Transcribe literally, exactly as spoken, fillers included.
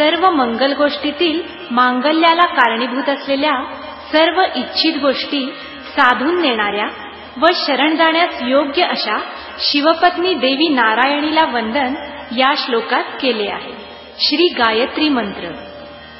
सर्व मंगल गोष्टीतील मांगल्याला कारणीभूत असलेल्या सर्व इच्छित गोष्टी साधून नेणाऱ्या व शरण जाण्यास योग्य अशा शिवपत्नी देवी नारायणीला वंदन या श्लोकात केले आहे. श्री गायत्री मंत्र.